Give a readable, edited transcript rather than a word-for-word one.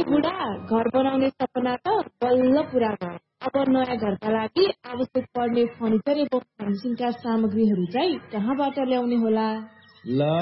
बुढा, घर बनाउने सपना त बल्ल पुरा भयो। अब नयाँ घरका लागि आवश्यक पर्ने फर्निचर एवं फिनिसिङका सामग्रीहरू चाहिँ कहाँबाट ल्याउने होला? ल